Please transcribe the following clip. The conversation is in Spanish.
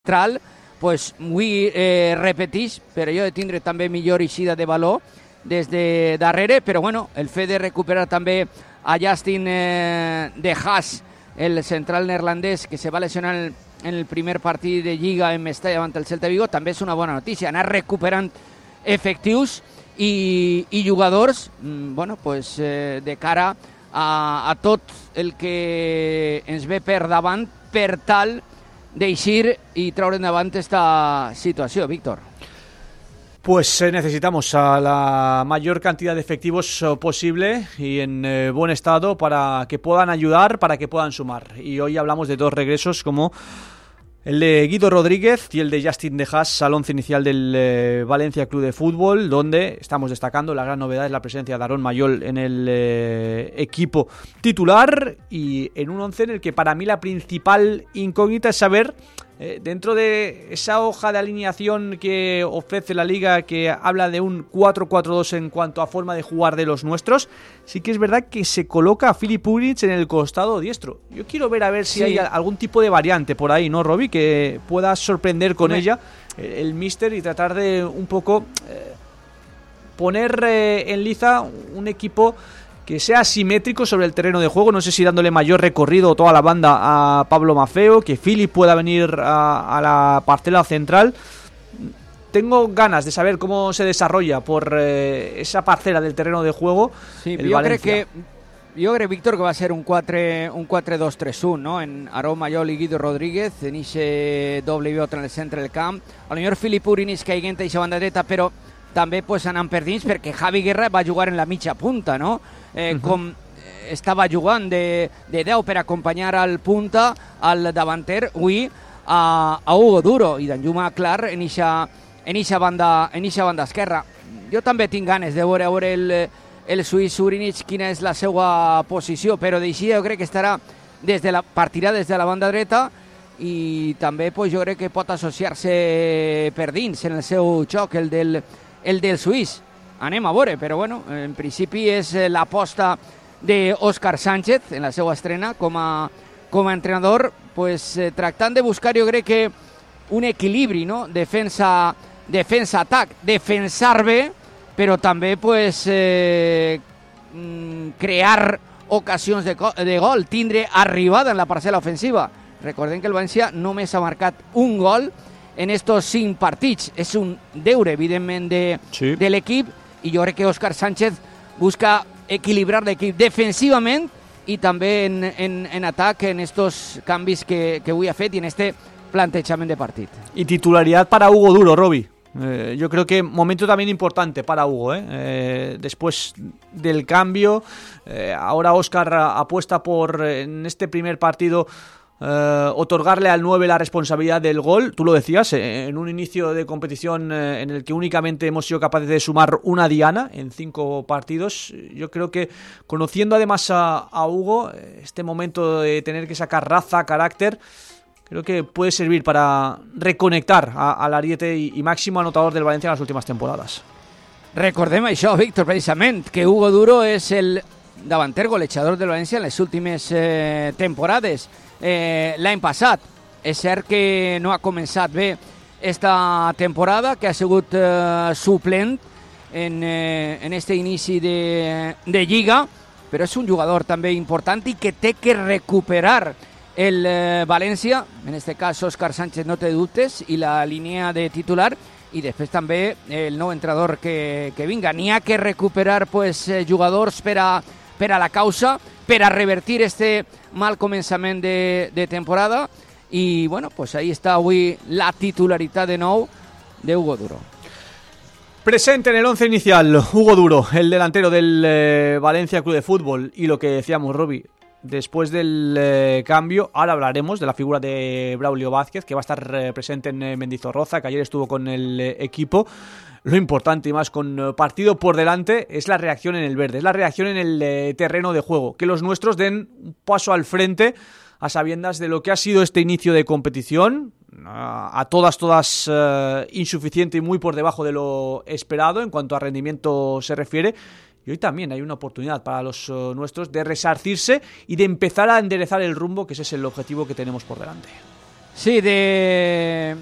central, pues avui repeteix, però jo de tindre també millor eixida de valor des de darrere, però bueno, el fet de recuperar també a Justin de Haas, el central neerlandès que se va lesionar en el primer partit de Lliga en Mestalla davant el Celta Vigo, també és una bona notícia, anar recuperant efectius i jugadors bueno, pues, de cara a tot el que ens ve per davant per tal d'eixir i treure endavant esta situació, Víctor. Pues necesitamos a la mayor cantidad de efectivos posible y en buen estado para que puedan ayudar, para que puedan sumar. Y hoy hablamos de dos regresos como el de Guido Rodríguez y el de Justin de Haas al once inicial del Valencia Club de Fútbol, donde estamos destacando la gran novedad es la presencia de Aarón Mayol en el equipo titular y en un once en el que para mí la principal incógnita es saber, dentro de esa hoja de alineación que ofrece la Liga, que habla de un 4-4-2 en cuanto a forma de jugar de los nuestros, sí que es verdad que se coloca a Filip Uric en el costado diestro. Yo quiero ver a ver si hay algún tipo de variante por ahí, ¿no, Robbie? Que pueda sorprender con ella el míster y tratar de un poco poner en liza un equipo que sea simétrico sobre el terreno de juego. No sé si dándole mayor recorrido toda la banda a Pablo Maffeo, que Filip pueda venir a la parcela central. Tengo ganas de saber cómo se desarrolla por esa parcela del terreno de juego. Sí, jo crec, Víctor, que va a ser un 4-2-3-1, no? En Aarón Mayol i Guido Rodríguez, en ese doble biot en el centre del camp. A lo millor Filip Uric caiguent a aquesta banda dreta, però també pues, anant per dins, perquè Javi Guerra va jugar en la mitja punta, no? Com estava jugant de 10 per acompanyar al punta, al davanter, avui a Hugo Duro, i d'en Juma Clar en eixa banda esquerra. Jo també tinc ganes de veure el suís Uric quina és la seva posició, però d'així jo crec que estarà partirà des de la banda dreta i també pues, jo crec que pot associar-se per dins en el seu xoc, el del suís. Anem a veure, però bueno, en principi és l'aposta d'Òscar Sánchez en la seva estrena com a entrenador, pues, tractant de buscar jo crec que un equilibri, no? Defensa-atac, defensar bé, però també pues, crear ocasions de gol, tindre arribada en la parcel·la ofensiva. Recordem que el València només ha marcat un gol en estos 5 partits. És un deure, evidentment, de l'equip, i jo crec que Òscar Sánchez busca equilibrar l'equip defensivament i també en atac en estos canvis que avui ha fet i en este plantejament de partit. Y titularidad para Hugo Duro, Robbie. Yo creo que momento también importante para Hugo, después del cambio. Ahora Óscar apuesta por, en este primer partido, otorgarle al 9 la responsabilidad del gol. Tú lo decías, en un inicio de competición en el que únicamente hemos sido capaces de sumar una diana en 5 partidos. Yo creo que, conociendo además a Hugo, este momento de tener que sacar raza, carácter, creo que puede servir para reconectar al ariete y máximo anotador del Valencia en las últimas temporadas. Recordem això, Víctor, precisament, que Hugo Duro és el davanter golejador del València en les últimes temporades. L'any passat és cert que no ha començat bé esta temporada, que ha sigut suplent en este inici de Lliga, però és un jugador també important i que té que recuperar el València, en este cas Òscar Sánchez no té dubtes, i la línia de titular, i després també el nou entrenador que vinga. N'hi ha que recuperar pues, jugadors per a la causa, per a revertir este mal començament de temporada, i bueno, pues ahí està avui la titularitat de nou de Hugo Duro. Presente en el once inicial, Hugo Duro, el delantero del Valencia Club de Fútbol, y lo que decíamos, Robbie, después del cambio, ahora hablaremos de la figura de Braulio Vázquez, que va a estar presente en Mendizorroza, que ayer estuvo con el equipo. Lo importante, y más con partido por delante, es la reacción en el verde, es la reacción en el terreno de juego. Que los nuestros den un paso al frente a sabiendas de lo que ha sido este inicio de competición, a todas insuficiente y muy por debajo de lo esperado en cuanto a rendimiento se refiere. Y hoy también hay una oportunidad para los nuestros de resarcirse y de empezar a enderezar el rumbo, que ese es el objetivo que tenemos por delante. Sí, de